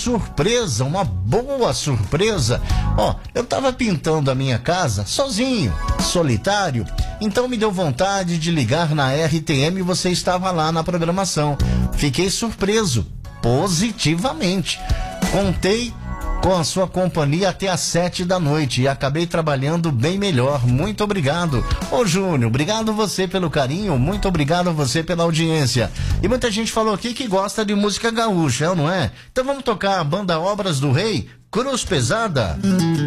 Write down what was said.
surpresa, uma boa surpresa. Ó, eu tava pintando a minha casa sozinho, solitário, então me deu vontade de ligar na RTM e você estava lá na programação. Fiquei surpreso, positivamente. Contei com a sua companhia até às 7 da noite e acabei trabalhando bem melhor. Muito obrigado. Ô Júnior, obrigado você pelo carinho, muito obrigado a você pela audiência. E muita gente falou aqui que gosta de música gaúcha, não é? Então vamos tocar a banda Obras do Rei, Cruz Pesada.